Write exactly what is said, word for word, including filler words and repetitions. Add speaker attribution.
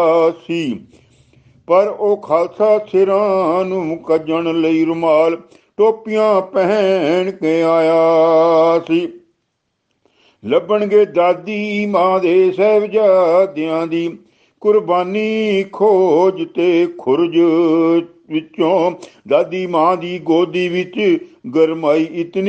Speaker 1: ਸੀ। ਪਰ ਉਹ ਖਾਲਸਾ ਸਿਰਾਂ ਨੂੰ ਕੱਜਣ ਲਈ ਰੁਮਾਲ ਟੋਪੀਆਂ ਪਹਿਨ ਕੇ ਆਇਆ ਸੀ। ਲੱਭਣਗੇ ਦਾਦੀ ਮਾਂ ਦੇ ਸਾਹਿਬਜ਼ਾਦਿਆਂ ਦੀ ਕੁਰਬਾਨੀ ਖੋਜ ਤੇ ਖੁਰਜ ਵਿੱਚੋਂ। ਦਾਦੀ ਮਾਂ ਦੀ ਗੋਦੀ ਵਿੱਚ ਗਰਮਾਈ ਇਤਨੀ